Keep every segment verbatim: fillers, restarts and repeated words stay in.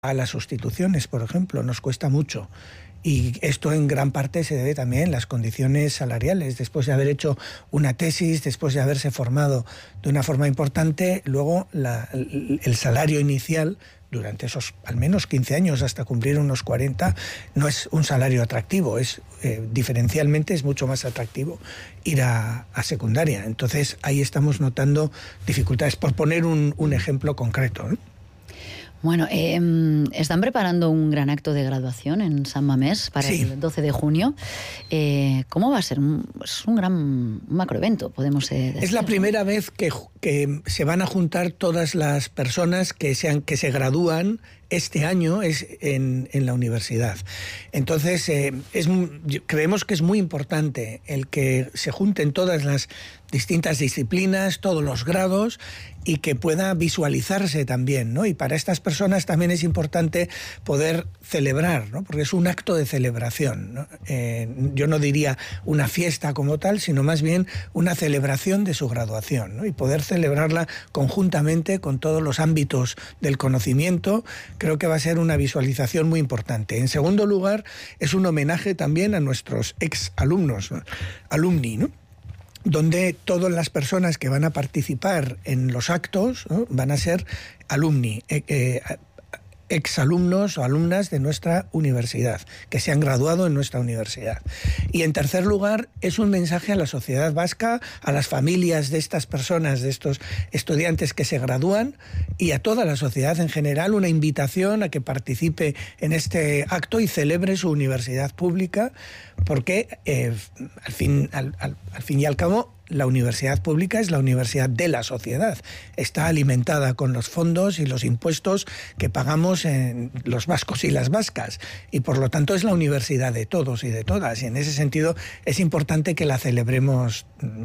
a las sustituciones, por ejemplo, nos cuesta mucho. Y esto en gran parte se debe también a las condiciones salariales. Después de haber hecho una tesis, después de haberse formado de una forma importante, luego la, el, el salario inicial durante esos al menos quince años hasta cumplir unos cuarenta no es un salario atractivo, es eh, diferencialmente es mucho más atractivo ir a, a secundaria. Entonces ahí estamos notando dificultades, por poner un, un ejemplo concreto, ¿eh? Bueno, eh, están preparando un gran acto de graduación en San Mamés para sí. el doce de junio. Eh, ¿Cómo va a ser? Es un gran un macroevento, podemos eh, decir. Es la primera vez que, que se van a juntar todas las personas que, sean, que se gradúan este año es en, en la universidad. Entonces, eh, es, creemos que es muy importante el que se junten todas las distintas disciplinas, todos los grados, y que pueda visualizarse también, ¿no? Y para estas personas también es importante poder celebrar, ¿no? Porque es un acto de celebración, ¿no? Eh, yo no diría una fiesta como tal, sino más bien una celebración de su graduación, ¿no? Y poder celebrarla conjuntamente con todos los ámbitos del conocimiento, creo que va a ser una visualización muy importante. En segundo lugar, es un homenaje también a nuestros ex alumnos, ¿no? Alumni, ¿no? Donde todas las personas que van a participar en los actos, ¿no? Van a ser alumni, eh, eh, exalumnos o alumnas de nuestra universidad, que se han graduado en nuestra universidad. Y en tercer lugar, es un mensaje a la sociedad vasca, a las familias de estas personas, de estos estudiantes que se gradúan, y a toda la sociedad en general, una invitación a que participe en este acto y celebre su universidad pública, porque eh, al fin, al, al, al fin y al cabo, la universidad pública es la universidad de la sociedad. Está alimentada con los fondos y los impuestos que pagamos en los vascos y las vascas. Y por lo tanto es la universidad de todos y de todas. Y en ese sentido es importante que la celebremos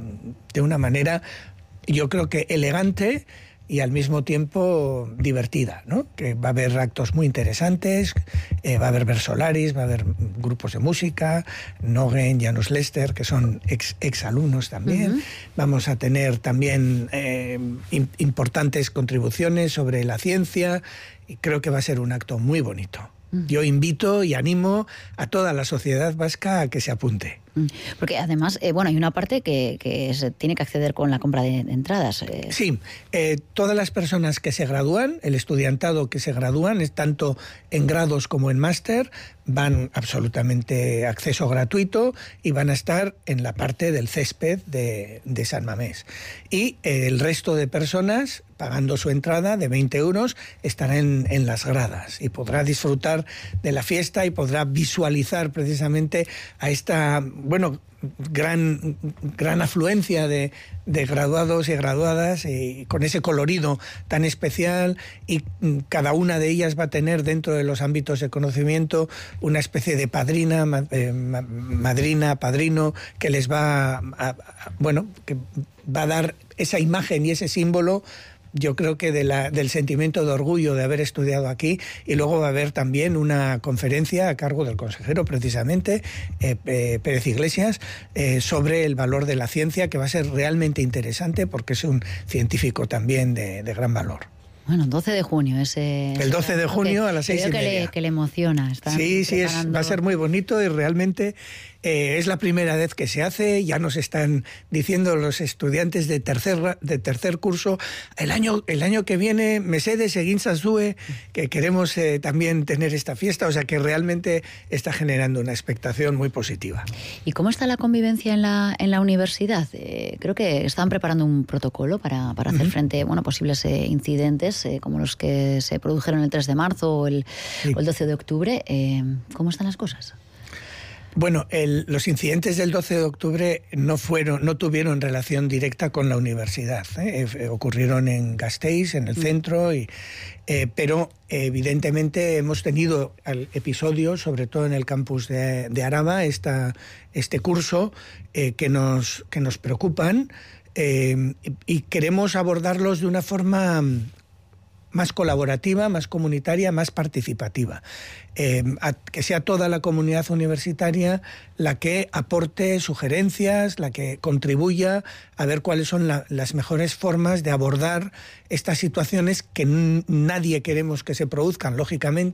de una manera, yo creo que elegante y al mismo tiempo divertida, ¿no? Que va a haber actos muy interesantes, eh, va a haber versolaris, va a haber grupos de música, Nogen, Janus Lester, que son ex, ex alumnos también. Uh-huh. Vamos a tener también eh, in, importantes contribuciones sobre la ciencia y creo que va a ser un acto muy bonito. Uh-huh. Yo invito y animo a toda la sociedad vasca a que se apunte. Porque además, eh, bueno, hay una parte que, que se tiene que acceder con la compra de, de entradas. Eh. Sí, eh, todas las personas que se gradúan, el estudiantado que se gradúan, es tanto en grados como en máster, van absolutamente acceso gratuito y van a estar en la parte del césped de, de San Mamés. Y eh, el resto de personas, pagando su entrada de veinte euros, estará en, en las gradas y podrá disfrutar de la fiesta y podrá visualizar precisamente a esta, bueno, gran, gran afluencia de, de graduados y graduadas y con ese colorido tan especial, y cada una de ellas va a tener dentro de los ámbitos de conocimiento una especie de padrina, eh, madrina, padrino, que les va a, a, bueno, que va a dar esa imagen y ese símbolo, yo creo que de la, del sentimiento de orgullo de haber estudiado aquí. Y luego va a haber también una conferencia a cargo del consejero, precisamente, eh, eh, Pérez Iglesias, eh, sobre el valor de la ciencia, que va a ser realmente interesante porque es un científico también de, de gran valor. Bueno, doce de junio. Ese, el doce de junio que, a las seis y que media. Le, que le emociona. Sí, sí, es, va a ser muy bonito y realmente eh, es la primera vez que se hace. Ya nos están diciendo los estudiantes de tercer, de tercer curso, el año, el año que viene, mesedes egin zazue, que queremos eh, también tener esta fiesta, o sea que realmente está generando una expectación muy positiva. ¿Y cómo está la convivencia en la, en la universidad? Eh, creo que están preparando un protocolo para, para hacer uh-huh. frente bueno, a posibles eh, incidentes, eh, como los que se produjeron el tres de marzo o el, sí. o el doce de octubre. Eh, ¿Cómo están las cosas? Bueno, el, los incidentes del doce de octubre no fueron, no tuvieron relación directa con la universidad, ¿eh? Eh, ocurrieron en Gasteiz, en el centro, y, eh, pero evidentemente hemos tenido episodios, sobre todo en el campus de, de Araba, esta, este curso, eh, que, nos, que nos preocupan, eh, y queremos abordarlos de una forma más colaborativa, más comunitaria, más participativa. Eh, a, que sea toda la comunidad universitaria la que aporte sugerencias, la que contribuya a ver cuáles son la, las mejores formas de abordar estas situaciones que n- nadie queremos que se produzcan, lógicamente,